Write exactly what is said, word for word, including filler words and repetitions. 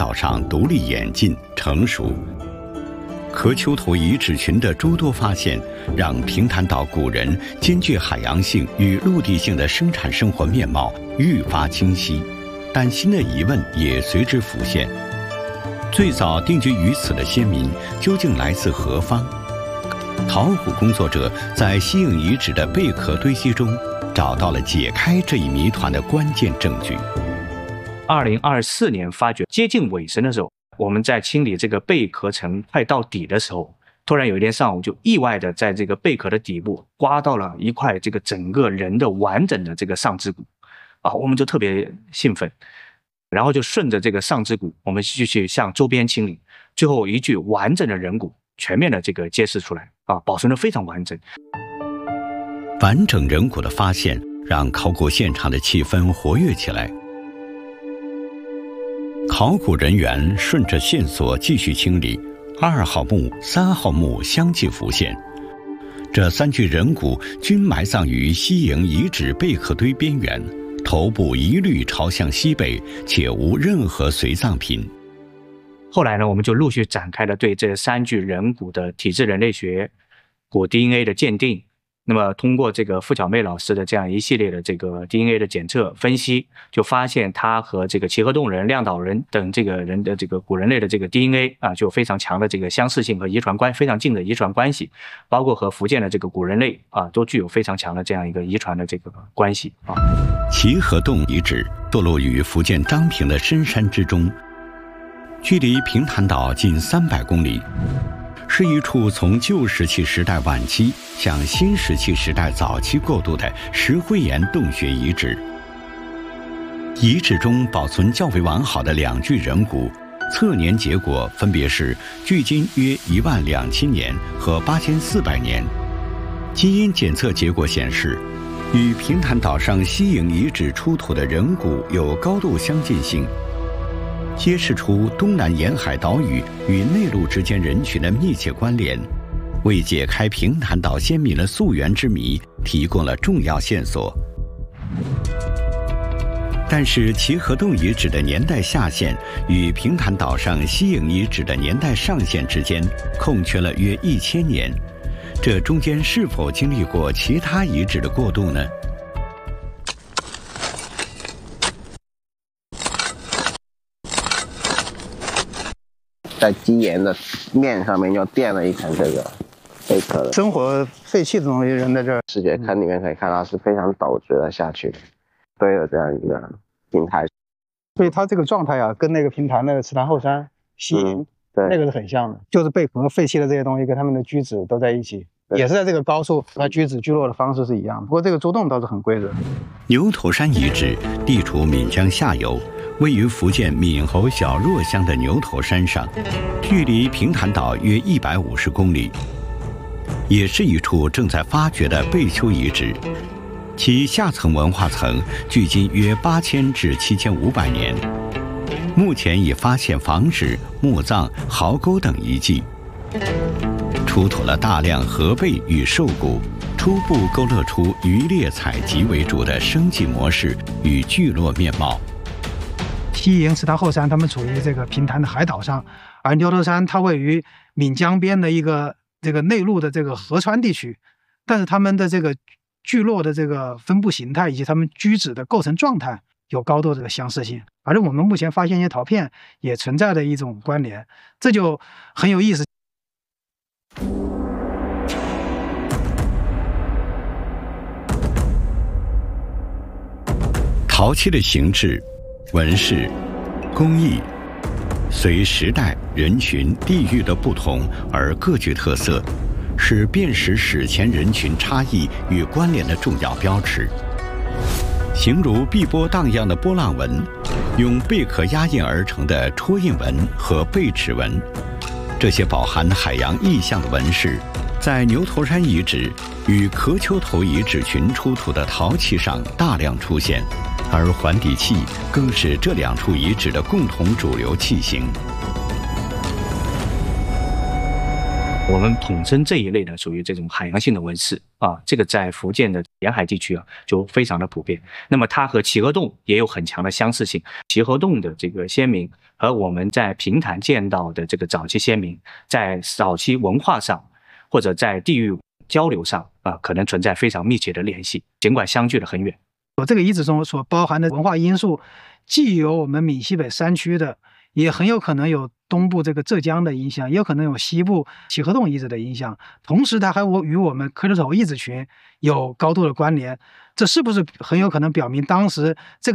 岛上独立演进成熟。壳丘头遗址群的诸多发现，让平潭岛古人兼具海洋性与陆地性的生产生活面貌愈发清晰，但新的疑问也随之浮现：最早定居于此的先民究竟来自何方？考古工作者在西瀛遗址的贝壳堆积中找到了解开这一谜团的关键证据。 二零二四年发掘接近尾声的时候，我们在清理这个贝壳层快到底的时候，突然有一天上午就意外的在这个贝壳的底部刮到了一块这个整个人的完整的这个上肢骨啊，我们就特别兴奋，然后就顺着这个上肢骨，我们继续向周边清理，最后一具完整的人骨全面的这个揭示出来啊，保存的非常完整。 完整人骨的发现让考古现场的气氛活跃起来。考古人员顺着线索继续清理，二号墓、三号墓相继浮现。这三具人骨均埋葬于西瀛遗址贝壳堆边缘，头部一律朝向西北，且无任何随葬品。 后来呢，我们就陆续展开了对这三具人骨的体质人类学、骨 D N A 的鉴定。那么通过这个付巧妹老师的这样一系列的这个 D N A 的检测分析，就发现它和这个齐河洞人、亮岛人等这个人的这个古人类的这个 D N A 啊，就有非常强的这个相似性和遗传关非常近的遗传关系，包括和福建的这个古人类啊，都具有非常强的这样一个遗传的这个关系啊。 齐河洞遗址坐落于福建漳平的深山之中，距离平潭岛近三百公里。是一处从旧石器时代晚期向新石器时代早期过渡的石灰岩洞穴遗址。遗址中保存较为完好的两具人骨，测年结果分别是距今约一万两千年和八千四百年。基因检测结果显示，与平潭岛上西瀛遗址出土的人骨有高度相近性，揭示出东南沿海岛屿与内陆之间人群的密切关联，为解开平潭岛先民的溯源之谜提供了重要线索。但是齐河洞遗址的年代下限与平潭岛上西瀛遗址的年代上限之间空缺了约一千年，这中间是否经历过其他遗址的过渡呢？ 在基岩的面上面又垫了一层这个贝壳的生活废弃的东西扔在这儿， 视觉看里面可以看到是非常陡直的下去，堆了这样一个平台， 所以它这个状态啊，跟那个平潭的池潭后山西瀛、嗯、对那个是很像的，就是贝壳废弃的这些东西跟它们的居址都在一起，也是在这个高处，它居址聚落的方式是一样的。不过这个猪洞倒是很规则。 牛头山遗址地处闽江下游，位于福建闽侯小若乡的牛头山上，距离平潭岛约一百五十公里，也是一处正在发掘的贝丘遗址。其下层文化层距今约八千至七千五百年，目前已发现房址、墓葬、壕沟等遗迹，出土了大量河贝与兽骨，初步勾勒出渔猎采集为主的生计模式与聚落面貌。 西瀛、池潭后山，它们处于这个平潭的海岛上，而牛头山它位于闽江边的一个这个内陆的这个河川地区，但是它们的这个聚落的这个分布形态以及它们居址的构成状态有高度的相似性，而我们目前发现一些陶片也存在的一种关联，这就很有意思。 陶器的形制、纹饰、工艺，随时代、人群、地域的不同而各具特色，是辨识史前人群差异与关联的重要标尺。形如碧波荡漾的波浪纹，用贝壳压印而成的戳印纹和贝齿纹，这些饱含海洋意象的纹饰，在牛头山遗址与壳丘头遗址群出土的陶器上大量出现，而环底器更是这两处遗址的共同主流器型。 我们统称这一类呢，属于这种海洋性的纹饰啊，这个在福建的沿海地区啊就非常的普遍。那么它和齐河洞也有很强的相似性。齐河洞的这个先民和我们在平潭见到的这个早期先民，在早期文化上或者在地域交流上啊，可能存在非常密切的联系，尽管相距得很远。 这个遗址中所包含的文化因素，既有我们闽西北山区的，也很有可能有东部这个浙江的影响，也有可能有西部齐河洞遗址的影响。同时，它还与我们科头头遗址群有高度的关联。这是不是很有可能表明当时这个